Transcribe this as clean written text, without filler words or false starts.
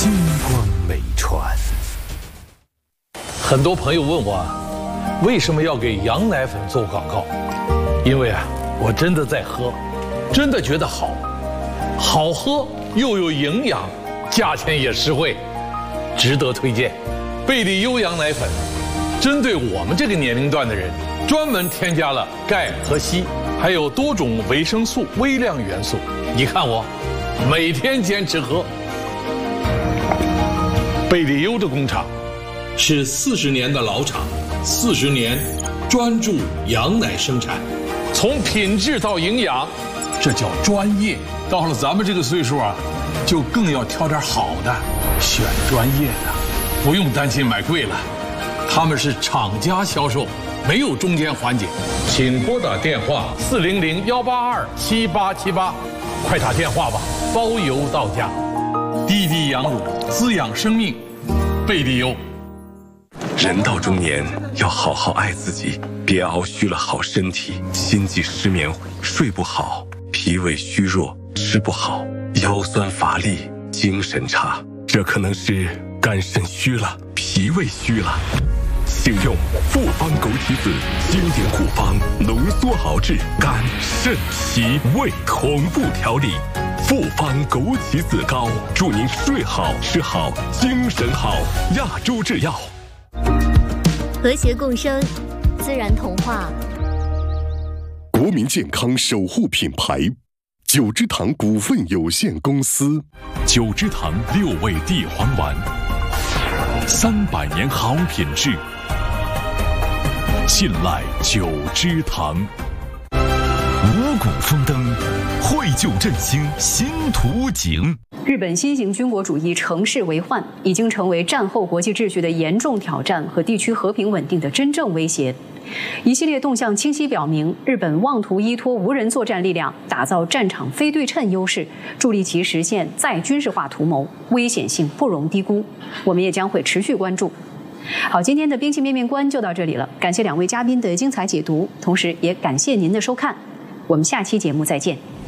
星光美传。 很多朋友问我，为什么要给羊奶粉做广告？因为我真的在喝，真的觉得好，好喝又有营养，价钱也实惠，值得推荐。贝利优羊奶粉，针对我们这个年龄段的人，专门添加了钙和硒，还有多种维生素、微量元素。你看我，每天坚持喝。贝利优的工厂是40年的老厂，40年专注羊奶生产，从品质到营养，这叫专业。到了咱们这个岁数就更要挑点好的，选专业的，不用担心买贵了。他们是厂家销售，没有中间环节。请拨打电话400-182-7878，快打电话吧，包邮到家。滴滴羊乳，滋养生命，贝利优。 人到中年要好好爱自己，别熬虚了好身体，心悸失眠，睡不好，脾胃虚弱，吃不好，腰酸乏力，精神差，这可能是肝肾虚了，脾胃虚了。请用复方枸杞子经典古方浓缩熬制肝肾脾胃同步调理，复方枸杞子膏，祝您睡好吃好精神好。亚洲制药。 和谐共生，自然童话。 国民健康守护品牌九芝堂股份有限公司。 九芝堂6味地黄丸，300年好品质，信赖九芝堂。五谷丰登，绘就振兴新图景。 日本新型军国主义乘势为患，已经成为战后国际秩序的严重挑战和地区和平稳定的真正威胁。一系列动向清晰表明，日本妄图依托无人作战力量打造战场非对称优势，助力其实现再军事化图谋，危险性不容低估。我们也将会持续关注。好，今天的兵器面面观就到这里了，感谢2位嘉宾的精彩解读，同时也感谢您的收看，我们下期节目再见。